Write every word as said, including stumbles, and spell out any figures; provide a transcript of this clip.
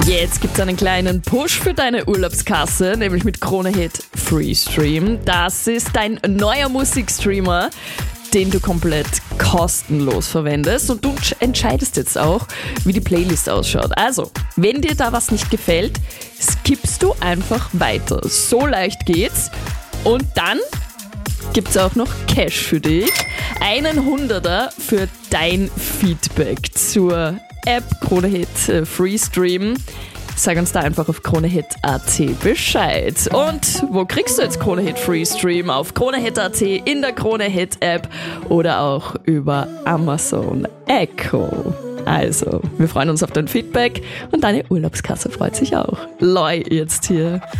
Jetzt gibt's einen kleinen Push für deine Urlaubskasse, nämlich mit Kronehit Freestream. Das ist dein neuer Musikstreamer, den du komplett kostenlos verwendest, und du entscheidest jetzt auch, wie die Playlist ausschaut. Also, wenn dir da was nicht gefällt, skippst du einfach weiter. So leicht geht's. Und dann gibt's auch noch Cash für dich. Einen Hunderter für dein Feedback zur App Kronehit Freestream. Sag uns da einfach auf kronehit punkt at Bescheid. Und wo kriegst du jetzt Kronehit Freestream? Auf kronehit punkt at, in der Kronehit App oder auch über Amazon Echo. Also, wir freuen uns auf dein Feedback und deine Urlaubskasse freut sich auch. Loi jetzt hier.